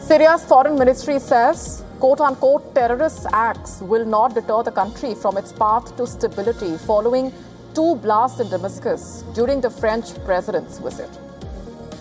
Syria's foreign ministry says, quote-unquote, terrorist acts will not deter the country from its path to stability following two blasts in Damascus during the French president's visit.